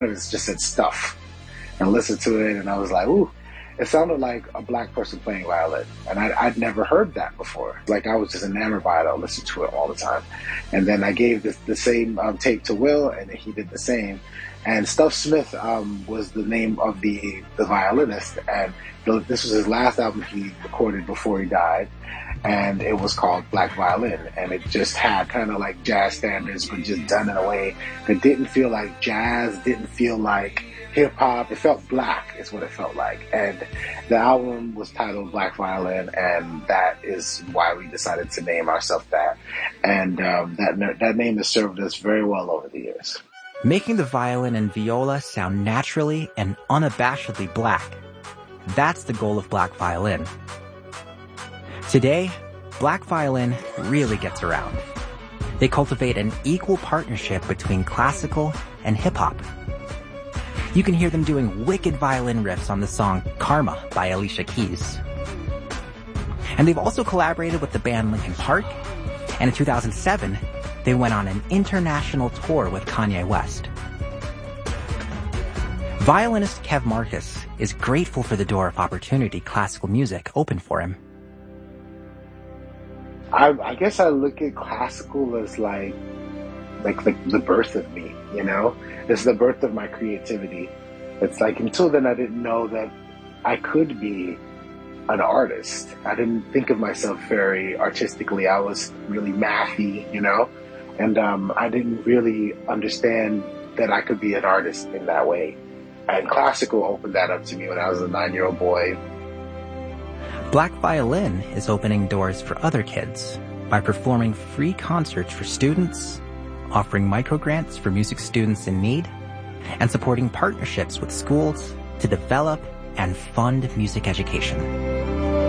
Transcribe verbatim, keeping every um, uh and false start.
It just said stuff, and listened to it, and I was like, ooh, it sounded like a black person playing violin. And I, I'd never heard that before. Like, I was just enamored by it. I listened to it all the time. And then I gave this, the same um, tape to Will, and he did the same. And Stuff Smith um, was the name of the, the violinist. And the, this was his last album he recorded before he died. And it was called Black Violin. And it just had kind of like jazz standards, but just done in a way that didn't feel like jazz, didn't feel like hip hop. It felt black is what it felt like. And the album was titled Black Violin, and that is why we decided to name ourselves that. And um, that that name has served us very well over the years. Making the violin and viola sound naturally and unabashedly black. That's the goal of Black Violin. Today, Black Violin really gets around. They cultivate an equal partnership between classical and hip-hop. You can hear them doing wicked violin riffs on the song Karma by Alicia Keys. And they've also collaborated with the band Linkin Park, and in two thousand seven, they went on an international tour with Kanye West. Violinist Kev Marcus is grateful for the door of opportunity classical music opened for him. I, I guess I look at classical as like, like the, the birth of me, you know? It's the birth of my creativity. It's like, until then I didn't know that I could be an artist. I didn't think of myself very artistically. I was really mathy, you know? And um, I didn't really understand that I could be an artist in that way. And classical opened that up to me when I was a nine-year-old boy. Black Violin is opening doors for other kids by performing free concerts for students, offering microgrants for music students in need, and supporting partnerships with schools to develop and fund music education.